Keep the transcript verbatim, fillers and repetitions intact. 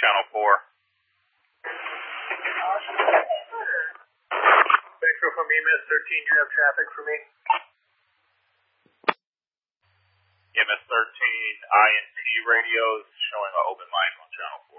Channel four. Metro from E M S thirteen, do you have traffic for me? E M S thirteen, I N T radios showing an open line on Channel four.